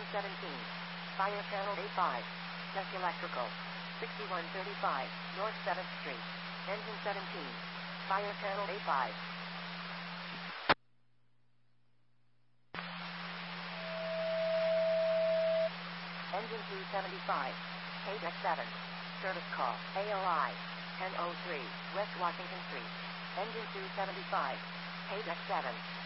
17. Fire Channel A5. Tech Electrical. 6135 North 7th Street. Engine 17. Fire Channel A5. Engine 275. Page X7. Service call. AOI. 1003 West Washington Street. Engine 275. Page X7.